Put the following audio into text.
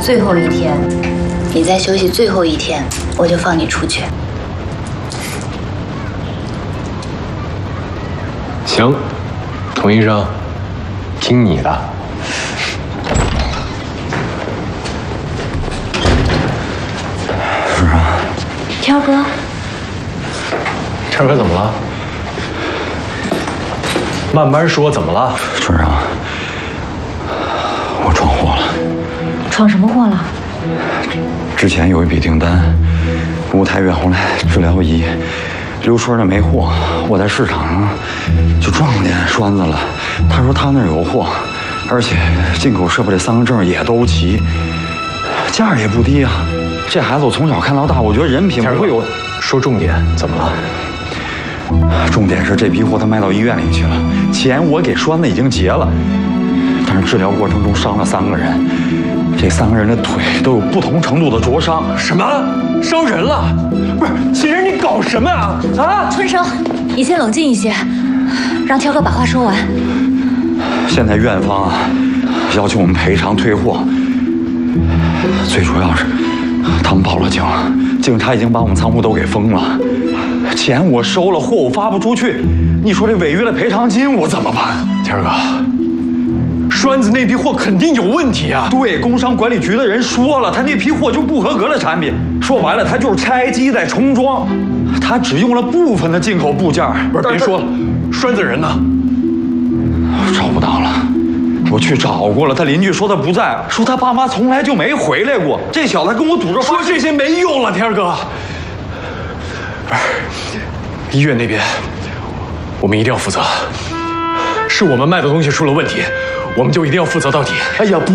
最后一天，你再休息最后一天，我就放你出去。 行，童医生，听你的。 是啊， 天儿哥， 天哥怎么了？慢慢说，怎么了？ 春生，我闯祸了。 闯什么祸了？ 之前有一笔订单，吴太院后来治疗仪，刘春那没货，我在市场上就撞见栓子了。他说他那儿有货，而且进口设备的3个证也都齐，价儿也不低啊。这孩子我从小看到大，我觉得人品不会有。 说重点，怎么了？ 重点是这批货他卖到医院里去了，钱我给栓子已经结了，但是治疗过程中伤了3个人，这3个人的腿都有不同程度的灼伤。 什么？伤人了？不是，秦人，你搞什么啊？啊！ 春生，你先冷静一些，让天哥把话说完。 现在院方啊要求我们赔偿退货，最主要是他们报了警，警察已经把我们仓库都给封了。钱我收了，货我发不出去，你说这违约的赔偿金我怎么办？ 天儿哥，栓子那批货肯定有问题啊！ 对，工商管理局的人说了，他那批货就不合格的产品，说白了，他就是拆机再重装，他只用了部分的进口部件。 不是，别说了，栓子人呢？ 找不到了，我去找过了，他邻居说他不在，说他爸妈从来就没回来过。这小子跟我赌着说这些没用了，天儿哥。不是，医院那边，我们一定要负责。是我们卖的东西出了问题，我们就一定要负责到底。 哎呀，不